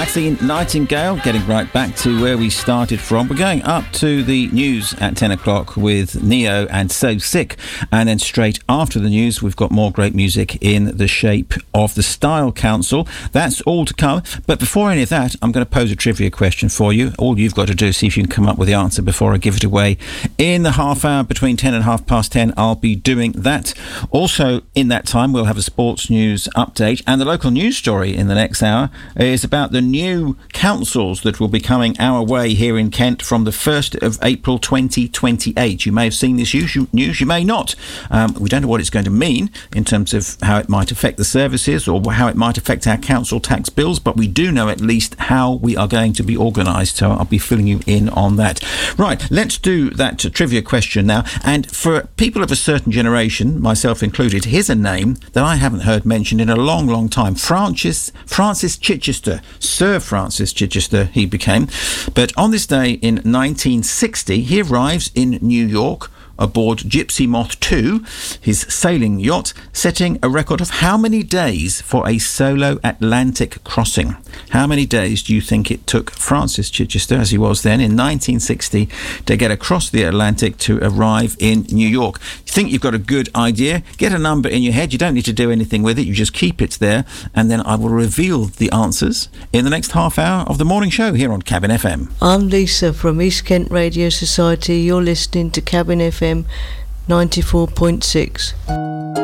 Kathleen Nightingale, getting right back to where we started from. We're going up to the news at 10 o'clock with Neo and So Sick. And then straight after the news, we've got more great music in the shape of the Style Council. That's all to come. But before any of that, I'm going to pose a trivia question for you. All you've got to do is see if you can come up with the answer before I give it away. In the half hour between 10 and 10:30, I'll be doing that. Also, in that time, we'll have a sports news update. And the local news story in the next hour is about the new councils that will be coming our way here in Kent from the 1st of April 2028. You may have seen this news, you may not. We don't know what it's going to mean in terms of how it might affect the services or how it might affect our council tax bills, but we do know at least how we are going to be organised, so I'll be filling you in on that. Right, let's do that trivia question now. And for people of a certain generation, myself included, here's a name that I haven't heard mentioned in a long, long time. Francis Chichester. Sir Francis Chichester he became. But on this day in 1960, he arrives in New York aboard Gypsy Moth 2, his sailing yacht, setting a record of how many days for a solo Atlantic crossing? How many days do you think it took Francis Chichester, as he was then, in 1960, to get across the Atlantic to arrive in New York? You think you've got a good idea? Get a number in your head. You don't need to do anything with it. You just keep it there, and then I will reveal the answers in the next half hour of the morning show here on Cabin FM. I'm Lisa from East Kent Radio Society. You're listening to Cabin FM 94.6.